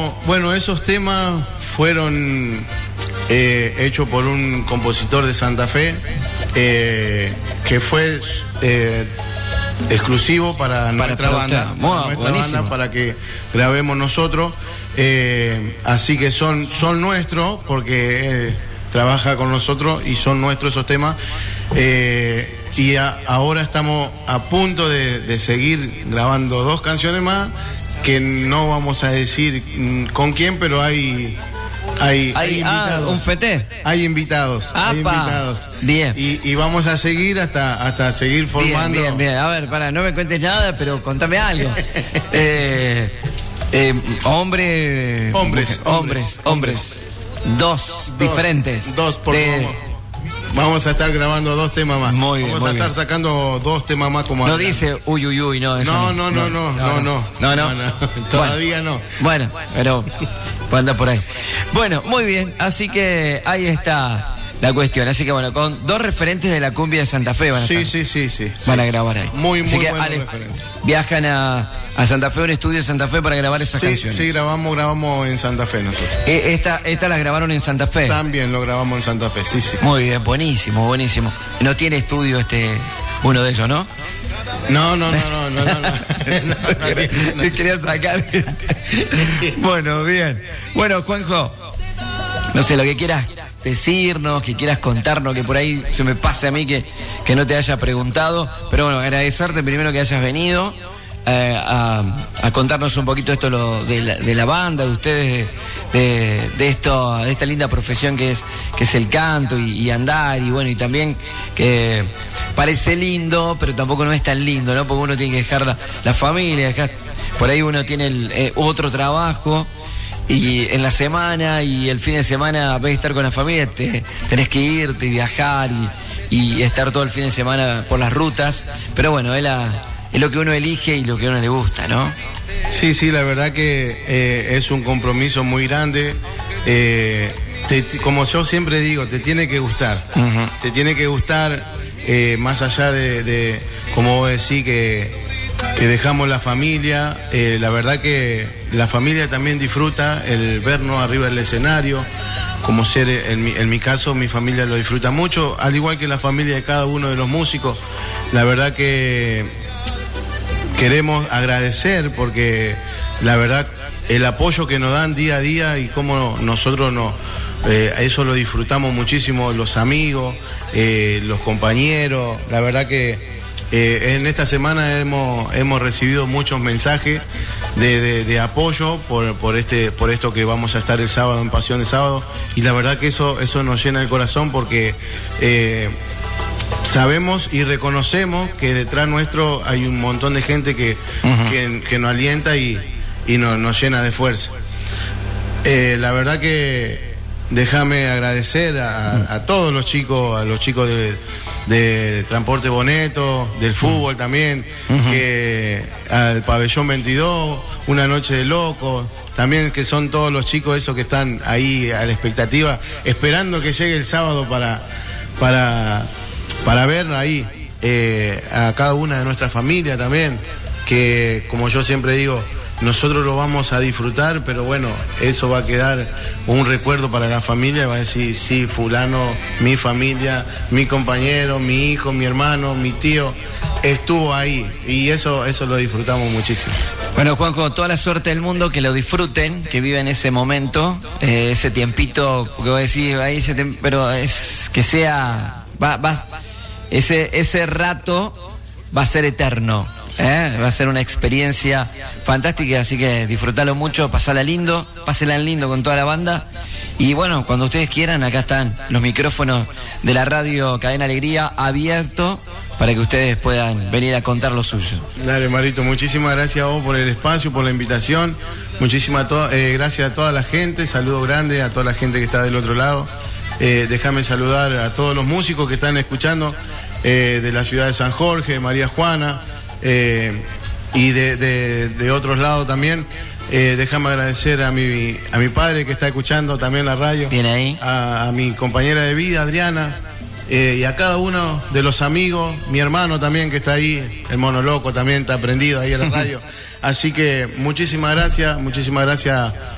bueno, esos temas fueron hechos por un compositor de Santa Fe que fue exclusivo para nuestra banda, para que grabemos nosotros. Así que son nuestros porque trabaja con nosotros y son nuestros esos temas. Y ahora estamos a punto de seguir grabando 2 canciones más que no vamos a decir con quién, pero hay invitados. ¿Un PT? Hay invitados. Bien. Y vamos a seguir hasta seguir formando. Bien. A ver, no me cuentes nada, pero contame algo. Hombres. 2 diferentes. 2 por Vamos a estar grabando 2 temas más. Vamos a estar sacando 2 temas más como. No dice uy, no. Eso no. Todavía no. Bueno, pero anda por ahí. Bueno, muy bien. Así que ahí está la cuestión. Así que bueno, con 2 referentes de la cumbia de Santa Fe van a estar. Sí. Van a grabar ahí. Muy así que, buenos referentes. Viajan a Santa Fe, un estudio de Santa Fe para grabar esas canciones. Sí, grabamos en Santa Fe nosotros. Esta las grabaron en Santa Fe. También lo grabamos en Santa Fe, sí. Muy bien, buenísimo. No tiene estudio uno de ellos, ¿no? No. Te quería sacar. Bueno, bien. Bueno, Juanjo, no sé, lo que quieras decirnos, que quieras contarnos, que por ahí se me pase a mí que no te haya preguntado, pero bueno, agradecerte primero que hayas venido a contarnos un poquito esto de la banda, de ustedes, de esta linda profesión que es el canto y andar, y bueno, y también que parece lindo, pero tampoco no es tan lindo, ¿no? Porque uno tiene que dejar la familia, por ahí uno tiene otro trabajo, y en la semana y el fin de semana, en vez de estar con la familia, tenés que irte y viajar y estar todo el fin de semana por las rutas, pero bueno, es lo que uno elige y lo que a uno le gusta, ¿no? Sí, la verdad que es un compromiso muy grande. Como yo siempre digo, te tiene que gustar. Uh-huh. Te tiene que gustar, más allá de como vos decís, que dejamos la familia. La verdad que la familia también disfruta el vernos arriba del escenario. Como en mi caso, mi familia lo disfruta mucho, al igual que la familia de cada uno de los músicos. La verdad que queremos agradecer porque la verdad el apoyo que nos dan día a día y cómo nosotros eso lo disfrutamos muchísimo, los amigos, los compañeros. La verdad que en esta semana hemos recibido muchos mensajes de apoyo por esto que vamos a estar el sábado en Pasión de Sábado, y la verdad que eso nos llena el corazón porque sabemos y reconocemos que detrás nuestro hay un montón de gente que nos alienta y nos llena de fuerza. La verdad que déjame agradecer a todos los chicos, a los chicos de Transporte Boneto, del fútbol también, al Pabellón 22, Una Noche de Locos, también, que son todos los chicos esos que están ahí a la expectativa, esperando que llegue el sábado para ver ahí a cada una de nuestras familias también, que como yo siempre digo, nosotros lo vamos a disfrutar, pero bueno, eso va a quedar un recuerdo para la familia, va a decir, sí, fulano, mi familia, mi compañero, mi hijo, mi hermano, mi tío, estuvo ahí, y eso lo disfrutamos muchísimo. Bueno, Juanjo, toda la suerte del mundo, que lo disfruten, que viven ese momento, ese tiempito, porque vos decís, ahí pero es que sea, ese rato va a ser eterno, va a ser una experiencia fantástica, así que disfrutalo mucho, pasala lindo con toda la banda, y bueno, cuando ustedes quieran, acá están los micrófonos de la radio Cadena Alegría abiertos para que ustedes puedan venir a contar lo suyo. Dale, Marito, muchísimas gracias a vos por el espacio, por la invitación, muchísimas gracias a toda la gente, saludo grande a toda la gente que está del otro lado. Déjame saludar a todos los músicos que están escuchando, de la ciudad de San Jorge, de María Juana, y de otros lados también. Déjame agradecer a mi padre que está escuchando también la radio. Bien ahí. A mi compañera de vida, Adriana, y a cada uno de los amigos, mi hermano también que está ahí, el Mono Loco también está prendido ahí en la radio. Así que muchísimas gracias